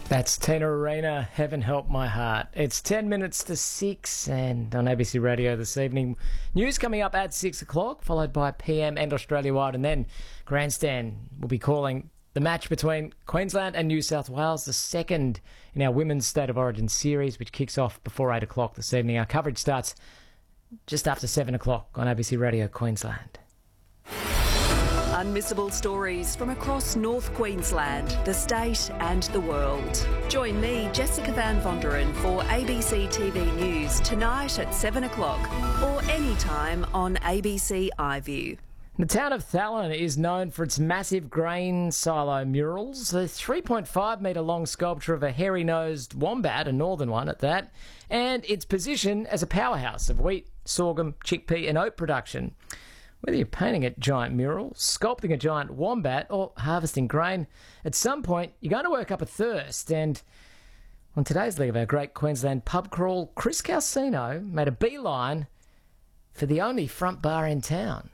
That's Tina Arena, Heaven Help My Heart. It's 10 minutes to 6 and on ABC Radio this evening. News coming up at 6 o'clock, followed by PM and Australia-wide, and then Grandstand will be calling the match between Queensland and New South Wales, the second in our Women's State of Origin series, which kicks off before 8 o'clock this evening. Our coverage starts just after 7 o'clock on ABC Radio Queensland. Unmissable stories from across North Queensland, the state and the world. Join me, Jessica Van Vonderen, for ABC TV News tonight at 7 o'clock or anytime on ABC iView. The town of Thallon is known for its massive grain silo murals. The 3.5 metre long sculpture of a hairy-nosed wombat, a northern one at that, and its position as a powerhouse of wheat, sorghum, chickpea and oat production. Whether you're painting a giant mural, sculpting a giant wombat or harvesting grain, at some point you're going to work up a thirst. And on today's leg of our Great Queensland Pub Crawl, Chris Calcino made a beeline for the only front bar in town.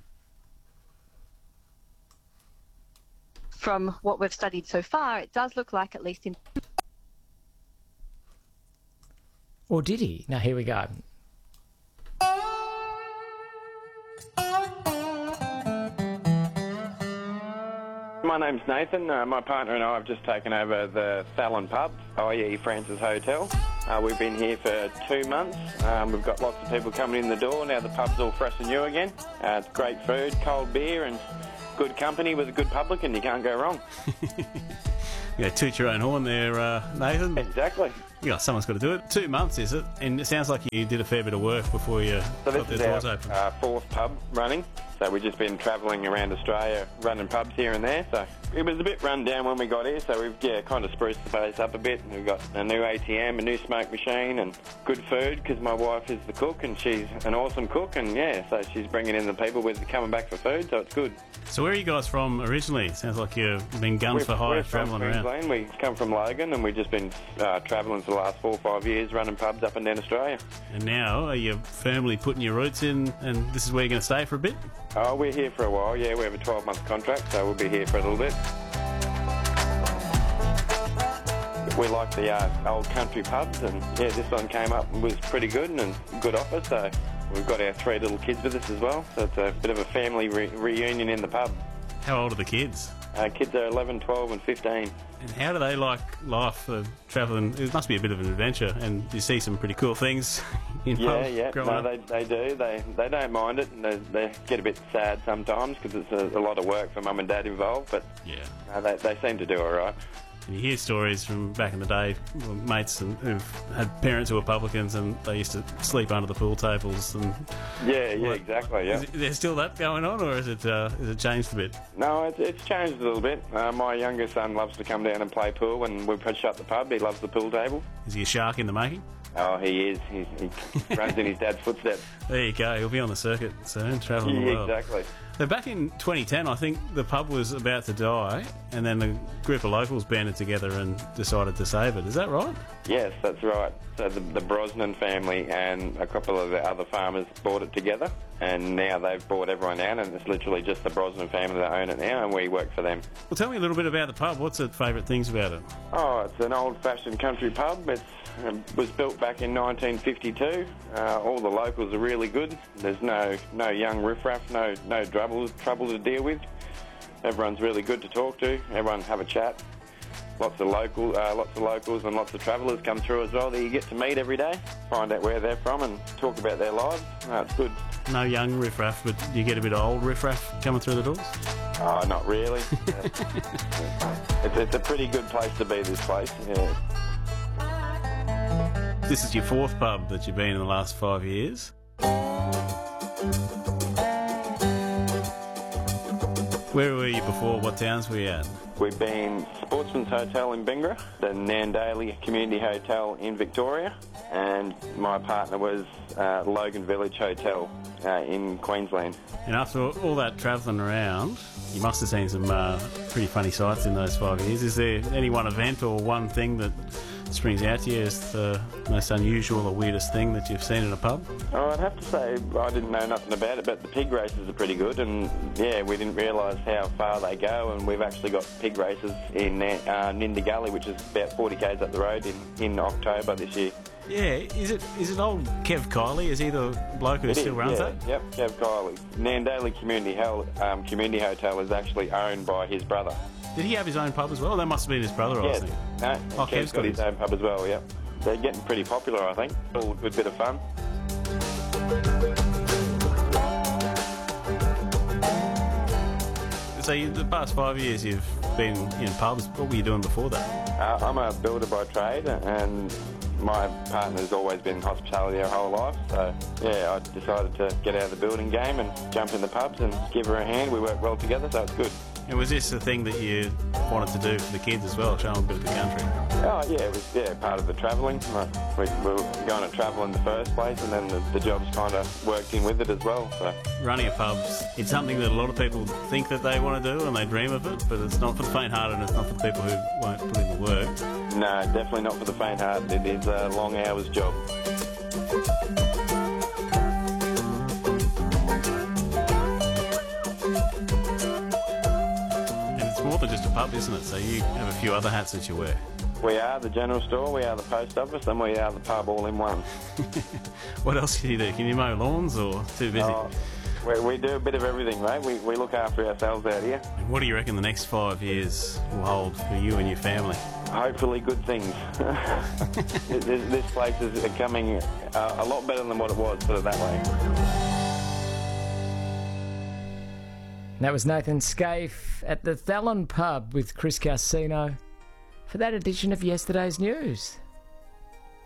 From what we've studied so far, it does look like, at least in... Or did he? Now, here we go. My name's Nathan. My partner and I have just taken over the Thallon pub, i.e. Francis Hotel. We've been here for 2 months. We've got lots of people coming in the door. Now the pub's all fresh and new again. It's great food, cold beer and good company with a good publican. You can't go wrong. Yeah, toot your own horn there, Nathan. Exactly. Yeah, someone's got to do it. 2 months, is it? And it sounds like you did a fair bit of work before you got the doors open. Our fourth pub running. So we've just been travelling around Australia running pubs here and there. So it was a bit run down when we got here. So we've kind of spruced the place up a bit. We've got a new ATM, a new smoke machine and good food because my wife is the cook and she's an awesome cook. And yeah, so she's bringing in the people with coming back for food. So it's good. So where are you guys from originally? Sounds like you've been guns for hire travelling around. Queensland. We come from Logan and we've just been travelling for the last 4 or 5 years running pubs up and down Australia. And now are you firmly putting your roots in and this is where you're going to stay for a bit? Oh, we're here for a while, yeah. We have a 12-month contract, so we'll be here for a little bit. We like the old country pubs, and yeah, this one came up and was pretty good and a good offer, so we've got our 3 little kids with us as well, so it's a bit of a family reunion in the pub. How old are the kids? Kids are 11, 12 and 15. And how do they like life travelling? It must be a bit of an adventure, and you see some pretty cool things in pubs. Yeah. No, they do. They don't mind it, and they get a bit sad sometimes because it's a lot of work for mum and dad involved, but yeah, they seem to do all right. And you hear stories from back in the day, mates who've had parents who were publicans and they used to sleep under the pool tables. And yeah, exactly. Yeah. Is there still that going on, or is it changed a bit? No, it's changed a little bit. My younger son loves to come down and play pool when we shut the pub. He loves the pool table. Is he a shark in the making? Oh, he is. He runs in his dad's footsteps. There you go. He'll be on the circuit soon, travelling the world. Exactly. So back in 2010, I think the pub was about to die, and then a group of locals banded together and decided to save it. Is that right? Yes, that's right. So the Brosnan family and a couple of the other farmers bought it together, and now they've bought everyone out, and it's literally just the Brosnan family that own it now, and we work for them. Well, tell me a little bit about the pub. What's the favourite things about it? Oh, it's an old-fashioned country pub. It was built back in 1952. All the locals are really good. There's no young riffraff, no trouble to deal with. Everyone's really good to talk to. Everyone have a chat. Lots of locals and lots of travellers come through as well that you get to meet every day, find out where they're from and talk about their lives. It's good. No young riffraff, but you get a bit of old riffraff coming through the doors? Oh, not really. It's a pretty good place to be, this place. Yeah. This is your 4th pub that you've been in the last 5 years. Where were you before? What towns were you at? We've been Sportsman's Hotel in Bingara, the Nandaly Community Hotel in Victoria, and my partner was Logan Village Hotel in Queensland. And after all that travelling around, you must have seen some pretty funny sights in those 5 years. Is there any one event or one thing that springs out to you as the most unusual or weirdest thing that you've seen in a pub? Oh, I'd have to say I didn't know nothing about it, but the pig races are pretty good, and yeah, we didn't realise how far they go, and we've actually got pig races in Ninda Gully, which is about 40 k's up the road in October this year. Yeah, is it old Kev Kiley? Is he the bloke who still runs that? Yep, Kev Kiley. Nandaly Community Hotel is actually owned by his brother. Did he have his own pub as well? That must have been his brother, I think. No, Kev's got his own pub as well, yep. They're getting pretty popular, I think. All a good bit of fun. So the past 5 years you've been in pubs. What were you doing before that? I'm a builder by trade, and my partner's always been in hospitality her whole life. So, yeah, I decided to get out of the building game and jump in the pubs and give her a hand. We work well together, so it's good. And was this the thing that you wanted to do for the kids as well, show them a bit of the country? Oh, yeah, it was part of the travelling. We were going to travel in the first place, and then the jobs kind of worked in with it as well. So running a pub's, it's something that a lot of people think that they want to do and they dream of it, but it's not for the faint-hearted and it's not for the people who won't put in the work. No, definitely not for the faint-hearted. It is a long hours job. More than just a pub, isn't it? So you have a few other hats that you wear. We are the general store, we are the post office, and we are the pub all in one. What else can you do? Can you mow lawns or too busy? We do a bit of everything, mate. We look after ourselves out here. And what do you reckon the next 5 years will hold for you and your family? Hopefully good things. This place is becoming a lot better than what it was, put it that way. That was Nathan Scaife at the Thallon Pub with Chris Carsino for that edition of Yesterday's News.